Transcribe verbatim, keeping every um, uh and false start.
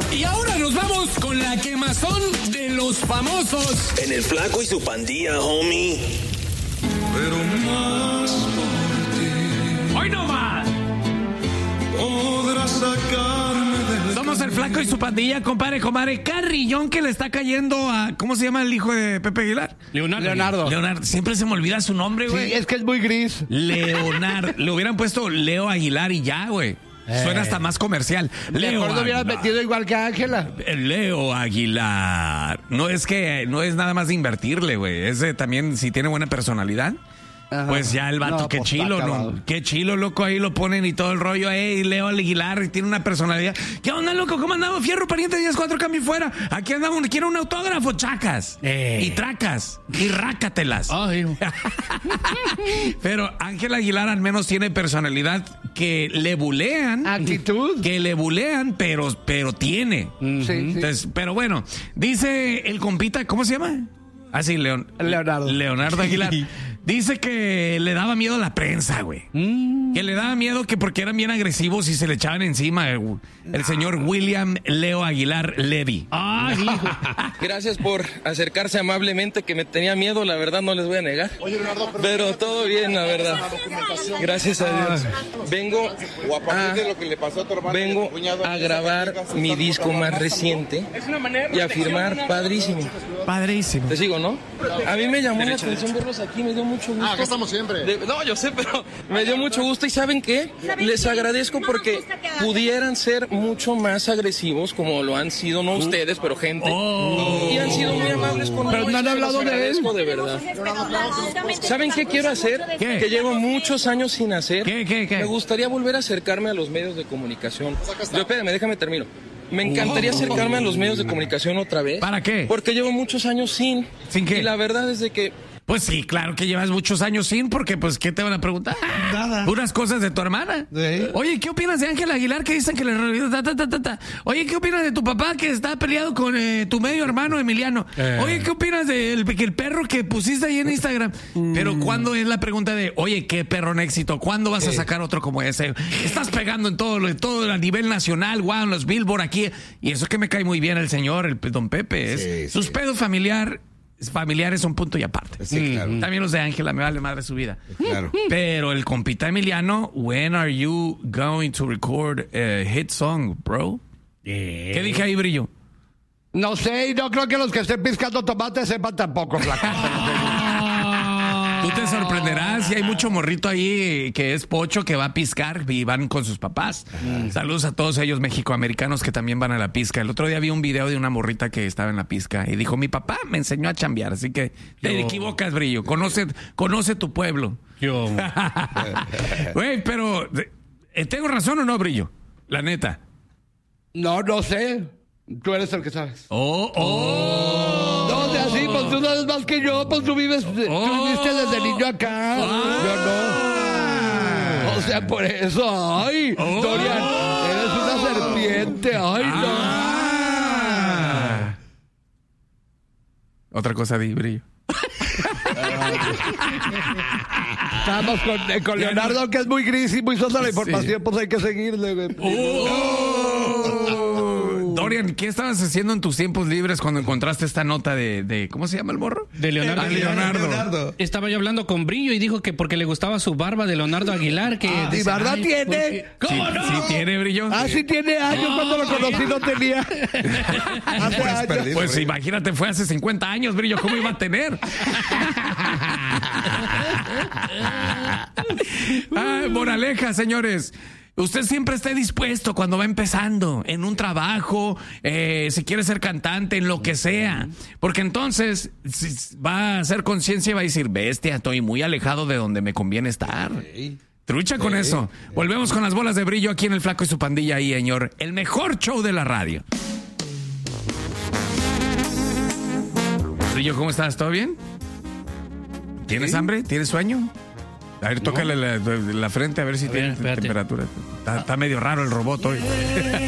Y ahora nos vamos con la quemazón de los famosos. En el Flaco y su Pandilla, homie. Pero más por ti. ¡Hoy no más! Podrás sacarme del Somos el Flaco y su Pandilla, compadre, comadre. Carrillón que le está cayendo a... ¿Cómo se llama el hijo de Pepe Aguilar? Leonardo. Leonardo. Leonardo. Siempre se me olvida su nombre, güey. Sí, es que es muy gris. Leonardo. Le hubieran puesto Leo Aguilar y ya, güey. Eh. Suena hasta más comercial. Leo Mejor lo hubieras Aguilar. metido igual que Ángela. Leo Aguilar. No es que no es nada más de invertirle, güey. Es de, también si tiene buena personalidad. Ajá. Pues ya el vato, No, qué pues, chilo, está ¿no? acabado. Qué chilo, loco, ahí lo ponen y todo el rollo. Ey, Leo Aguilar tiene una personalidad. ¿Qué onda, loco? ¿Cómo andamos? Fierro, pariente, diez cuatro, cambio y fuera. Aquí andamos, quiero un autógrafo, chacas. Eh. Y tracas. Y rácatelas. Ay, Pero Ángel Aguilar al menos tiene personalidad que le bulean. Actitud. Que le bulean, pero, pero tiene. Sí, sí. Entonces, pero bueno, dice el compita, ¿cómo se llama? Ah, sí, Leon, Leonardo. Leonardo Aguilar. Dice que le daba miedo a la prensa, güey. Mm. Que le daba miedo que porque eran bien agresivos y se le echaban encima el, el señor William Leo Aguilar Levy. ay, hijo. Gracias por acercarse amablemente, que me tenía miedo, la verdad no les voy a negar. Pero todo bien, la verdad. Gracias a Dios. Vengo a, vengo a grabar mi disco más reciente y a firmar padrísimo. Padrísimo. Te sigo, ¿no? A mí me llamó la atención verlos aquí, me dio mucho gusto. Ah, acá estamos siempre. De- no, yo sé, pero me dio mucho gusto. ¿Y saben qué? Les agradezco porque pudieran ser mucho más agresivos, como lo han sido, no ustedes, pero gente. Oh. Y han sido muy amables conmigo. Pero no han y se hablado los de él. agradezco de verdad. ¿Saben qué quiero hacer? ¿Qué? Que llevo muchos años sin hacer. ¿Qué, qué, qué? Me gustaría volver a acercarme a los medios de comunicación. Yo, espérame, déjame termino. Me encantaría acercarme a los medios de comunicación otra vez. ¿Para qué? Porque llevo muchos años sin. ¿Sin qué? Y la verdad es de que Pues sí, claro que llevas muchos años sin, porque pues, ¿qué te van a preguntar? Nada. Puras cosas de tu hermana. Sí. Oye, ¿qué opinas de Ángel Aguilar que dicen que le... ta, ta, ta, ta, ta? Oye, ¿qué opinas de tu papá que está peleado con eh, tu medio hermano Emiliano? Eh. Oye, ¿qué opinas del que el perro que pusiste ahí en Instagram? Pero ¿cuándo es la pregunta de, oye, qué perro en éxito? ¿Cuándo vas a sacar otro como ese? Estás pegando en todo, en todo a nivel nacional, wow, en los Billboard aquí. Y eso que me cae muy bien el señor, el don Pepe. Es, Sí, sus sí. pedos familiar... familiares son punto y aparte. Sí, claro. También los de Ángela, me vale madre su vida. Claro. Pero el compita Emiliano, when are you going to record a hit song, bro? ¿Qué dije ahí, Brillo? No sé, y no creo que los que estén piscando tomates sepan tampoco, flaco. Tú te sorprenderás y hay mucho morrito ahí que es pocho que va a piscar y van con sus papás. Saludos a todos ellos mexicoamericanos que también van a la pizca. El otro día vi un video de una morrita que estaba en la pizca y dijo, mi papá me enseñó a chambear, así que te Yo- equivocas, Brillo. Conoce, conoce tu pueblo. Yo. Güey, pero eh, ¿tengo razón o no, Brillo? La neta. No, no sé. Tú eres el que sabes. Oh, oh. No, de así, pues tú sabes más que yo, pues tú vives, tú Oh. viviste desde niño acá. Ah. Yo no. O sea, por eso, ay, Oh. Dorian, eres una serpiente, ay, Ah. Otra cosa de Brillo. no. Estamos con, eh, con Leonardo, que es muy gris y muy sosa la información, pues hay que seguirle, güey. Oh. Dorian, ¿qué estabas haciendo en tus tiempos libres cuando encontraste esta nota de, de ¿cómo se llama el morro? De Leonardo Ah, Aguilar. Leonardo. Leonardo. Estaba yo hablando con Brillo y dijo que porque le gustaba su barba de Leonardo Aguilar, que... ¿y dice, barba "Ay, tiene? ¿por qué?". ¿Cómo Sí, no? sí tiene, Brillo. Ah, sí tiene años, cuando lo conocí no tenía. Hace Pues años. perdido, Pues Brillo. imagínate, fue hace cincuenta años, Brillo, ¿cómo iba a tener? Ah, moraleja, señores. Usted siempre esté dispuesto cuando va empezando en un trabajo, eh, si quiere ser cantante, en lo que sea. Porque entonces si va a hacer conciencia y va a decir, bestia, estoy muy alejado de donde me conviene estar. Trucha con eso. Volvemos con las bolas de Brillo aquí en El Flaco y su Pandilla ahí, señor. El mejor show de la radio. Brillo, ¿cómo estás? ¿Todo bien? ¿Tienes hambre? ¿Tienes sueño? A ver, tócale la, la frente a ver si A ver, tiene espérate. temperatura. Está, está medio raro el robot hoy.